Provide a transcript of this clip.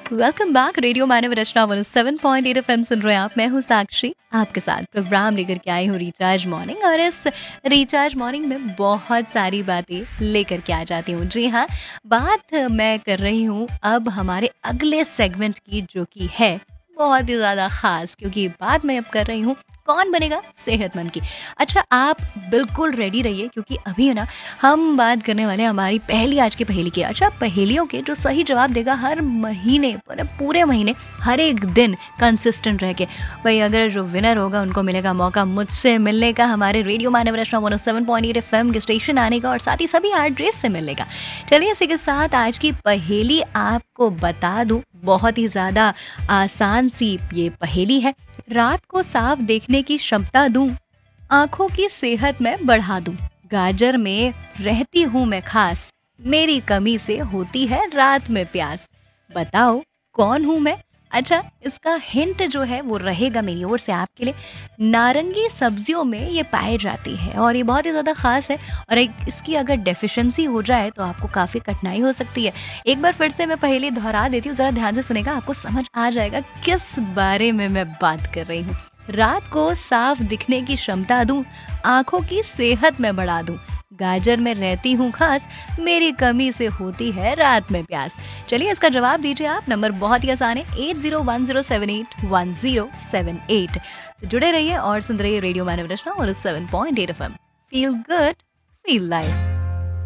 Welcome back. Radio मानव रचना 107.8 FM सुन रहे हैं आप। मैं हूँ साक्षी, आपके साथ प्रोग्राम लेकर के आई हूँ रिचार्ज मॉर्निंग। और इस रिचार्ज मॉर्निंग में बहुत सारी बातें लेकर के आ जाती हूँ। जी हाँ, बात मैं कर रही हूँ अब हमारे अगले सेगमेंट की, जो कि है बहुत ही ज़्यादा ख़ास, क्योंकि बात मैं अब कर रही हूँ कौन बनेगा सेहतमंद की। अच्छा, आप बिल्कुल रेडी रहिए, क्योंकि अभी है ना हम बात करने वाले हैं हमारी पहली, आज की पहेली की। अच्छा, पहेलियों के जो सही जवाब देगा हर महीने, पूरे महीने, हर एक दिन कंसिस्टेंट रह के, भाई अगर जो विनर होगा उनको मिलेगा मौका मुझसे मिलने का, हमारे रेडियो मानव रचना 107.8 एफएम के स्टेशन आने का, और साथ ही सभी एड्रेस से मिलने का। चलिए इसी के साथ आज की पहेली आपको बता दूं। बहुत ही ज़्यादा आसान सी ये पहेली है। रात को साफ देखने की क्षमता दूं, आंखों की सेहत में बढ़ा दूं, गाजर में रहती हूँ मैं खास, मेरी कमी से होती है रात में प्यास, बताओ कौन हूँ मैं। अच्छा, इसका हिंट जो है वो रहेगा मेरी ओर से आपके लिए। नारंगी सब्जियों में ये पाए जाती है और ये बहुत ही ज़्यादा ख़ास है। और इसकी अगर डेफिशिएंसी हो जाए तो आपको काफ़ी कठिनाई हो सकती है। एक बार फिर से मैं पहले दोहरा देती हूँ, ज़रा ध्यान से सुनेगा, आपको समझ आ जाएगा किस बारे में मैं बात कर रही हूँ। रात को साफ दिखने की क्षमता दूं, आंखों की सेहत में बढ़ा दूं, गाजर में रहती हूँ खास, मेरी कमी से होती है रात में प्यास। चलिए इसका जवाब दीजिए आप। नंबर बहुत ही आसान है, 8010781078। तो जुड़े रहिए और सुन रहिए रेडियो मानव रचना और 7.8 FM. Feel good, feel live.